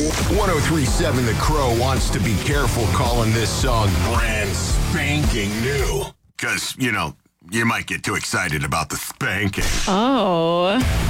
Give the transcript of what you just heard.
1037 The Crow wants to be careful calling this song brand spanking new. Because, you might get too excited about the spanking. Oh.